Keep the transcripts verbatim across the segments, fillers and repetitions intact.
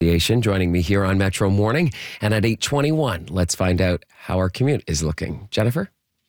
Joining me here on Metro Morning. And at eight twenty-one, let's find out how our commute is looking. Jennifer?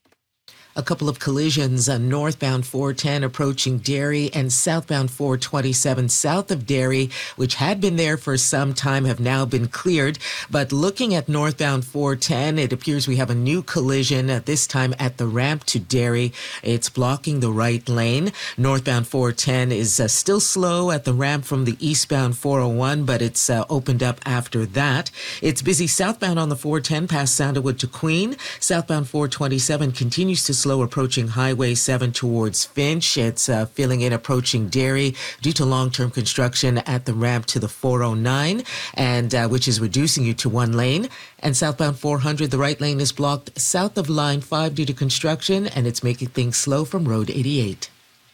A couple of collisions on northbound four ten approaching Derry and southbound four twenty-seven south of Derry, which had been there for some time, have now been cleared. But looking at northbound four ten, it appears we have a new collision, at this time at the ramp to Derry. It's blocking the right lane. Northbound four ten is uh, still slow at the ramp from the eastbound four oh one, but it's uh, opened up after that. It's busy southbound on the four ten past Sandalwood to Queen. Southbound four twenty-seven continues to slow approaching Highway seven towards Finch. It's uh, filling in approaching Derry due to long-term construction at the ramp to the four oh nine, and uh, which is reducing you to one lane. And southbound four hundred, the right lane is blocked south of line five due to construction, and it's making things slow from Road eighty-eight.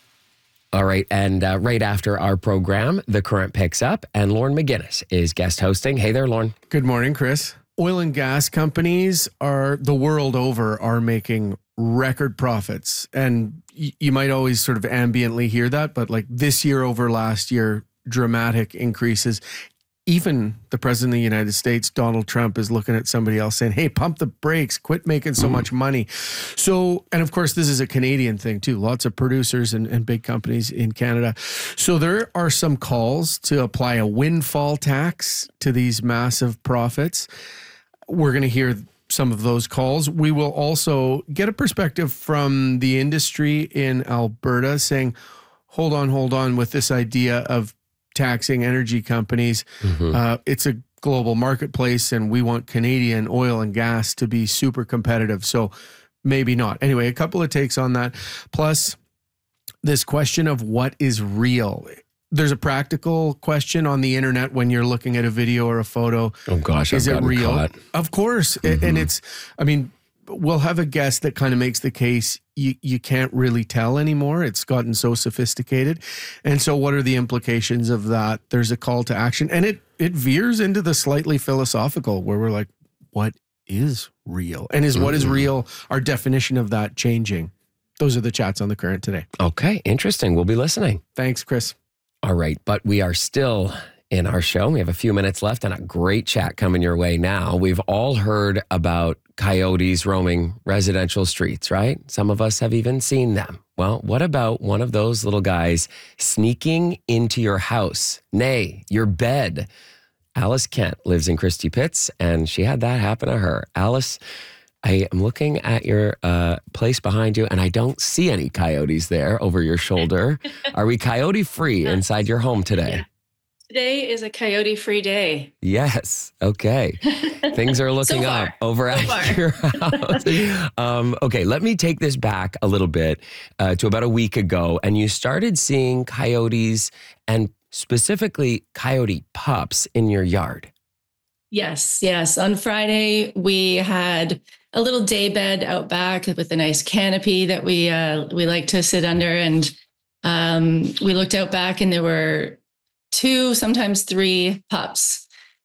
All right, and uh, right after our program, The Current picks up, and Lorne McGuinness is guest hosting. Hey there, Lorne. Good morning, Chris. Oil and gas companies are the world over are making record profits. And y- you might always sort of ambiently hear that, but like this year over last year, dramatic increases. Even the president of the United States, Donald Trump, is looking at somebody else saying, hey, pump the brakes, quit making so mm. much money. So, and of course, this is a Canadian thing too. Lots of producers and, and big companies in Canada. So there are some calls to apply a windfall tax to these massive profits. We're going to hear some of those calls. We will also get a perspective from the industry in Alberta saying, hold on, hold on with this idea of taxing energy companies. Mm-hmm. Uh, it's a global marketplace and we want Canadian oil and gas to be super competitive. So maybe not. Anyway, a couple of takes on that. Plus this question of what is real. There's a practical question on the internet when you're looking at a video or a photo. Oh gosh, is I've it real? Caught. Of course. Mm-hmm. And it's, I mean, we'll have a guest that kind of makes the case you, you can't really tell anymore. It's gotten so sophisticated. And so what are the implications of that? There's a call to action. And it, it veers into the slightly philosophical where we're like, what is real? And is mm-hmm. what is real, our definition of that changing? Those are the chats on The Current today. Okay, interesting. We'll be listening. Thanks, Chris. All right, but we are still in our show. We have a few minutes left and a great chat coming your way now. We've all heard about coyotes roaming residential streets, right? Some of us have even seen them. Well, what about one of those little guys sneaking into your house, nay, your bed? Alice Kent lives in Christie Pitts, and she had that happen to her. Alice, I am looking at your uh, place behind you, and I don't see any coyotes there over your shoulder. Are we coyote-free inside your home today? Yeah. Today is a coyote-free day. Yes. Okay. Things are looking so up over so at your house. um, okay, let me take this back a little bit uh, to about a week ago, and you started seeing coyotes and specifically coyote pups in your yard. Yes, yes. On Friday, we had a little day bed out back with a nice canopy that we uh, we like to sit under, and um, we looked out back, and there were two, sometimes three pups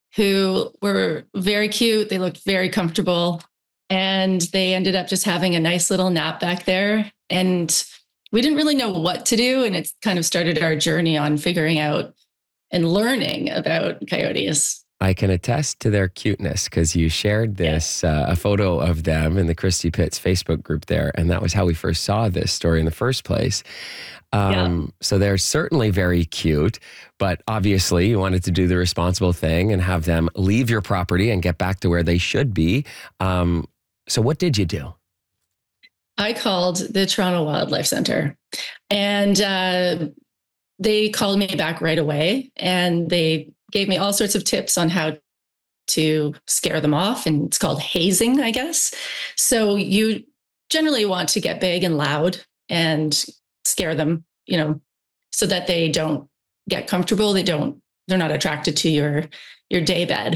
who were very cute. They looked very comfortable, and they ended up just having a nice little nap back there. And we didn't really know what to do, and it kind of started our journey on figuring out and learning about coyotes. I can attest to their cuteness because you shared this, uh, a photo of them in the Christie Pitts Facebook group there. And that was how we first saw this story in the first place. Um, yeah. So they're certainly very cute, but obviously you wanted to do the responsible thing and have them leave your property and get back to where they should be. Um, so what did you do? I called the Toronto Wildlife Center, and uh, they called me back right away, and they gave me all sorts of tips on how to scare them off. And it's called hazing, I guess. So you generally want to get big and loud and scare them, you know, so that they don't get comfortable. They don't, they're not attracted to your, your day bed.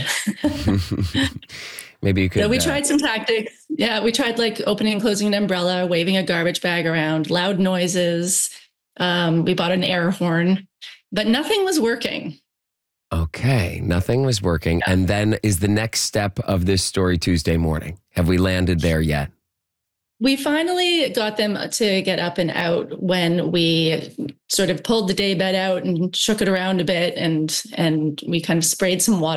Maybe you could. So we uh, tried some tactics. Yeah. We tried like opening and closing an umbrella, waving a garbage bag around, loud noises. Um, we bought an air horn, but nothing was working. Okay, nothing was working. And then is the next step of this story Tuesday morning? Have we landed there yet? We finally got them to get up and out when we sort of pulled the daybed out and shook it around a bit, and and we kind of sprayed some water